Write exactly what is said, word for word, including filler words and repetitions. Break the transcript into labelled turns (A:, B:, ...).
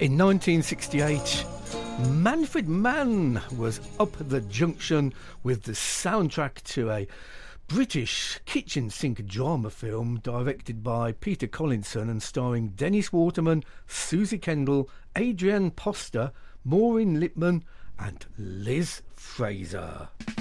A: In nineteen sixty-eight, Manfred Mann was up the junction with the soundtrack to a British kitchen sink drama film directed by Peter Collinson and starring Dennis Waterman, Susie Kendall, Adrian Poster, Maureen Lipman and Liz Fraser.